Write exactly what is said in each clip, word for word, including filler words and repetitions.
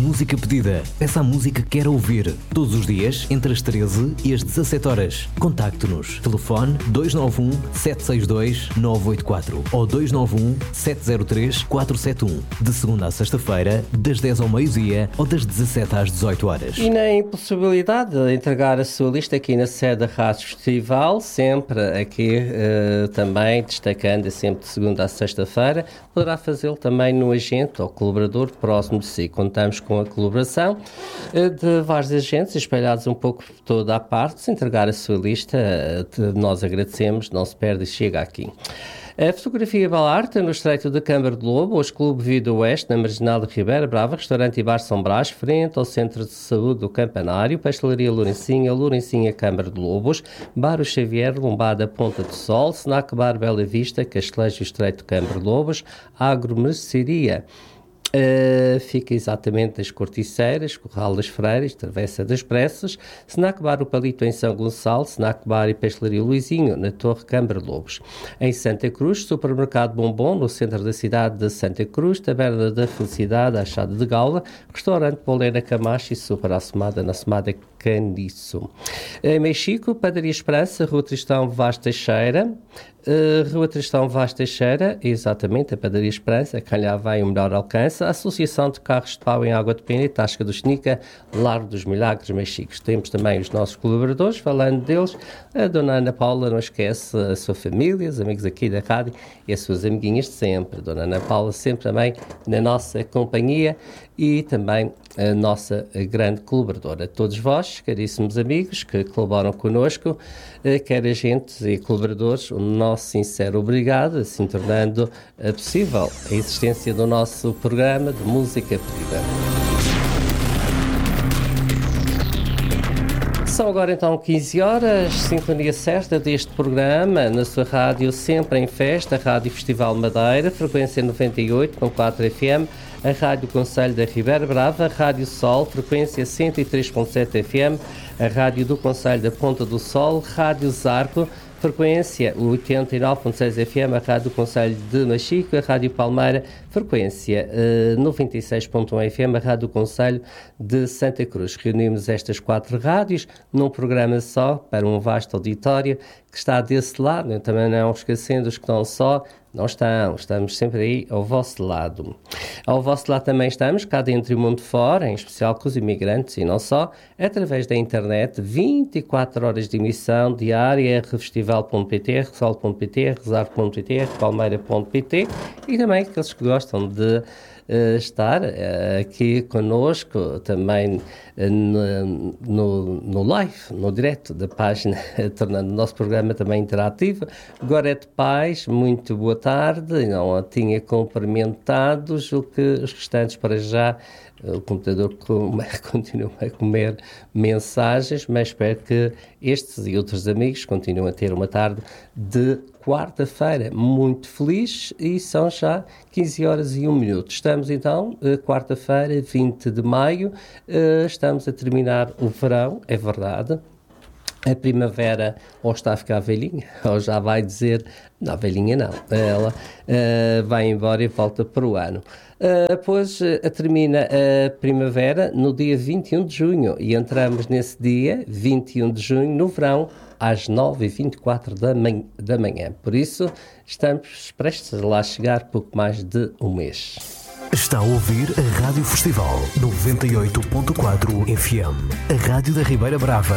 música pedida. Peça a música que quer ouvir. Todos os dias, entre as treze e as dezassete horas. Contacte-nos. Telefone dois nove um, sete seis dois, nove oito quatro ou dois nove um, sete zero três, quatro sete um. De segunda a sexta-feira, das dez ao meio-dia ou das dezassete às dezoito horas. E na impossibilidade de entregar a sua lista aqui na sede da Rádio Festival, sempre aqui uh, também destacando, sempre de segunda a sexta-feira, poderá fazê-lo também no agente ou colaborador próximo de si. Contamos com a colaboração uh, de vários agentes espalhados um pouco por toda a parte. Se entregar a sua lista, uh, nós agradecemos, não se perde e chega aqui. A fotografia Balarte, no Estreito de Câmara de Lobo, hoje Clube Vida Oeste, na Marginal de Ribeira Brava, Restaurante e Bar São Brás, frente ao Centro de Saúde do Campanário, Pastelaria Lourencinha, Lourencinha Câmara de Lobos, Bar O Xavier, Lombada Ponta do Sol, Snack Bar Bela Vista, Castelejo Estreito de Câmara de Lobos, Agromercearia. Uh, fica exatamente das Corticeiras, Corral das Freiras, Travessa das Pressas, Snack Bar O Palito em São Gonçalo, Snack Bar e Pastelaria Luizinho, na Torre Câmara de Lobos. Em Santa Cruz, Supermercado Bombom, no centro da cidade de Santa Cruz, Taberna da Felicidade, Achada de Gaula, Restaurante Bolena Camacho e Super Assomada, na Assomada Caniço. Em Mexico, Padaria Esperança, Rua Tristão Vaz Teixeira, Uh, Rua Tristão Vaz Teixeira, exatamente, a Padaria Esperança, quem lá vai o melhor alcance, a Associação de Carros de Pau em Água de Pena e Tasca do Chinica, Largo dos Milagres Mexicos. Temos também os nossos colaboradores, falando deles, a Dona Ana Paula, não esquece a sua família, os amigos aqui da rádio e as suas amiguinhas de sempre. A Dona Ana Paula sempre também na nossa companhia e também a nossa grande colaboradora. Todos vós, caríssimos amigos, que colaboram connosco, quer agentes e colaboradores, o nosso sincero obrigado, assim tornando possível a existência do nosso programa de música pedida. São agora então quinze horas, sintonia certa deste programa, na sua rádio sempre em festa, Rádio Festival Madeira, frequência noventa e oito ponto quatro F M, a Rádio Conselho da Ribeira Brava, Rádio Sol, frequência cento e três ponto sete F M, a Rádio do Conselho da Ponta do Sol, Rádio Zarco, frequência oitenta e nove ponto seis F M, a Rádio do Conselho de Machico, a Rádio Palmeira, frequência uh, noventa e seis ponto um F M, a Rádio do Conselho de Santa Cruz. Reunimos estas quatro rádios num programa só, para um vasto auditório que está desse lado, também não esquecendo os que estão só, não estão, estamos sempre aí ao vosso lado. Ao vosso lado também estamos, cá dentro e mundo fora, em especial com os imigrantes e não só, através da internet, vinte e quatro horas de emissão diária, r festival ponto p t, r sol ponto p t, r rezar ponto p t, r palmeira ponto p t e também aqueles que gostam de Uh, estar uh, aqui connosco também uh, no, no, no live, no direto da página, tornando o nosso programa também interativo. Gorete Paz, muito boa tarde, não a tinha cumprimentado, julgo que os restantes para já, o computador continua a comer mensagens, mas espero que estes e outros amigos continuem a ter uma tarde de quarta-feira muito feliz e são já quinze horas e um minuto. Estamos então, quarta-feira, vinte de maio, estamos a terminar o verão, é verdade. A primavera ou está a ficar velhinha, ou já vai dizer, não, velhinha não, ela uh, vai embora e volta para o ano. Uh, depois uh, termina a primavera no dia vinte e um de junho e entramos nesse dia, vinte e um de junho, no verão, às nove e vinte e quatro da manhã, da manhã. Por isso, estamos prestes a lá chegar pouco mais de um mês. Está a ouvir a Rádio Festival noventa e oito ponto quatro F M, a Rádio da Ribeira Brava.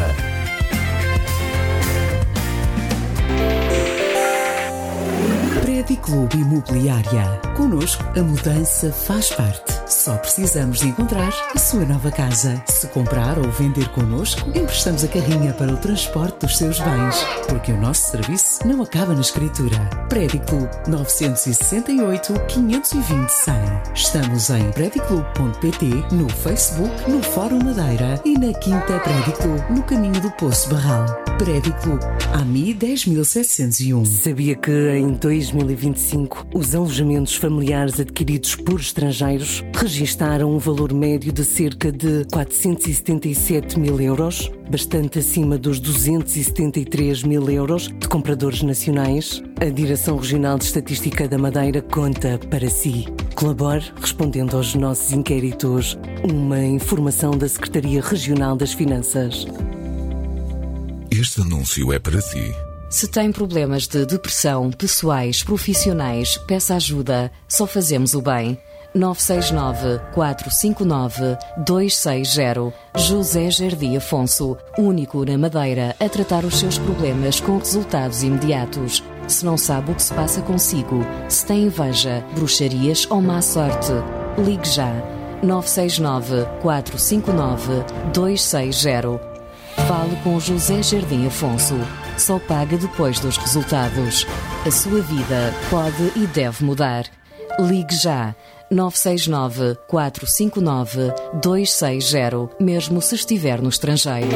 Clube Imobiliária. Connosco, a mudança faz parte. Só precisamos de encontrar a sua nova casa. Se comprar ou vender connosco, emprestamos a carrinha para o transporte dos seus bens. Porque o nosso serviço não acaba na escritura. Prédio Clube nove seis oito, quinhentos e vinte, cem. Estamos em prédio clube ponto p t, no Facebook, no Fórum Madeira e na Quinta Prédio Clube, no caminho do Poço Barral. Prédio Clube, A M I dez mil setecentos e um. Sabia que em dois mil e vinte e cinco os alojamentos familiares adquiridos por estrangeiros registaram um valor médio de cerca de quatrocentos e setenta e sete mil euros, bastante acima dos duzentos e setenta e três mil euros de compradores nacionais. A Direção Regional de Estatística da Madeira conta para si. Colabore respondendo aos nossos inquéritos. Uma informação da Secretaria Regional das Finanças. Este anúncio é para si. Se tem problemas de depressão, pessoais, profissionais, peça ajuda. Só fazemos o bem. nove seis nove, quatro cinco nove, dois seis zero. José Jardim Afonso, único na Madeira a tratar os seus problemas com resultados imediatos. Se não sabe o que se passa consigo, se tem inveja, bruxarias ou má sorte, ligue já. nove seis nove, quatro cinco nove, dois seis zero. Fale com José Jardim Afonso. Só paga depois dos resultados. A sua vida pode e deve mudar. Ligue já. nove seis nove, quatro cinco nove, dois seis zero, mesmo se estiver no estrangeiro.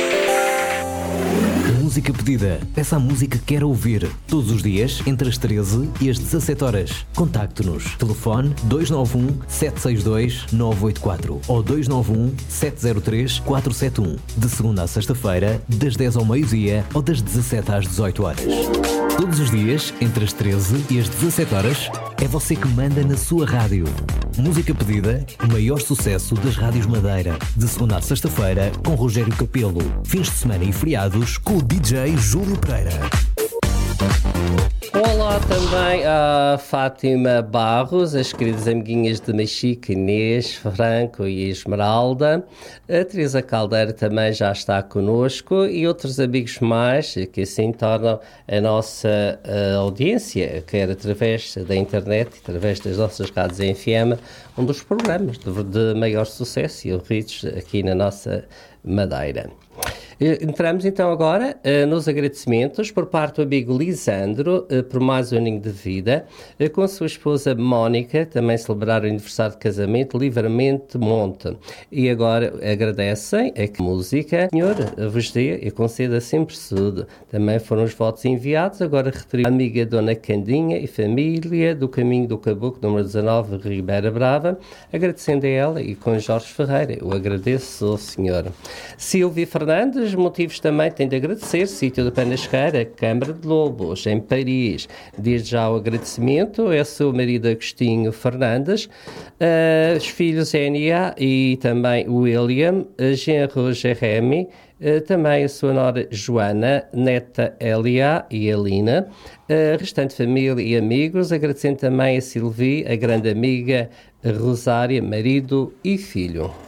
Música pedida. Peça a música que quer ouvir. Todos os dias, entre as treze e as dezassete horas. Contacte-nos. Telefone dois nove um, sete seis dois, nove oito quatro ou dois nove um, sete zero três, quatro sete um. De segunda a sexta-feira, das dez ao meio-dia ou das dezassete às dezoito horas. Todos os dias, entre as treze e as dezassete horas, é você que manda na sua rádio. Música pedida, o maior sucesso das rádios Madeira. De segunda a sexta-feira, com Rogério Capelo. Fins de semana e feriados, com o D J Júlio Pereira. Olá também a Fátima Barros, as queridas amiguinhas de Mexica, Inês, Franco e Esmeralda. A Teresa Caldeira também já está connosco e outros amigos mais que assim tornam a nossa a audiência, quer através da internet, através das nossas rádios em F M, um dos programas de, de maior sucesso e ouvidos aqui na nossa Madeira. Entramos então agora uh, nos agradecimentos por parte do amigo Lisandro uh, por mais um aninho de vida, uh, com a sua esposa Mónica, também celebrar o aniversário de casamento livremente Monte. E agora agradecem a que música, Senhor, vos dê e conceda sempre tudo. Também foram os votos enviados, agora retribuído a amiga Dona Candinha e família do Caminho do Caboclo, número dezanove, Ribeira Brava, agradecendo a ela e com Jorge Ferreira. Eu agradeço ao Senhor. Silvia Fernandes, motivos também tem de agradecer, sítio da Panasqueira, Câmara de Lobos, em Paris. Desde já o agradecimento é seu marido Agostinho Fernandes, uh, os filhos Enia e também William, uh, genro Jeremy, uh, também a sua nora Joana, neta Elia e Elina, uh, restante família e amigos, agradecendo também a Silvia, a grande amiga Rosária, marido e filho.